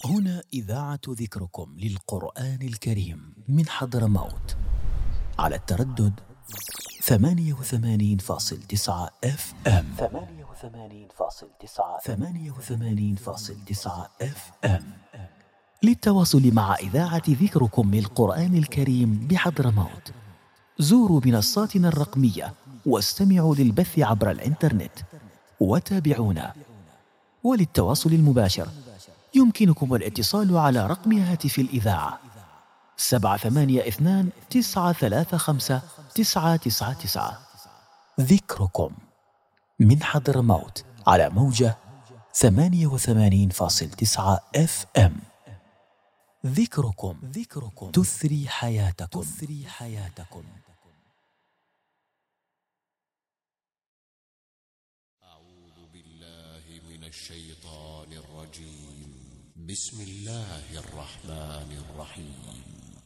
هنا إذاعة ذكركم للقرآن الكريم من حضرموت على التردد 88.9 FM. 88.9 FM. للتواصل مع إذاعة ذكركم للقرآن الكريم بحضرموت زوروا منصاتنا الرقمية واستمعوا للبث عبر الإنترنت وتابعونا. وللتواصل المباشر يمكنكم الاتصال على رقم هاتف الإذاعة 782-935-999. ذكركم من حضرموت على موجة 88.9 FM. ذكركم تثري حياتكم. أعوذ بالله من الشيطان الرجيم. بسم الله الرحمن الرحيم.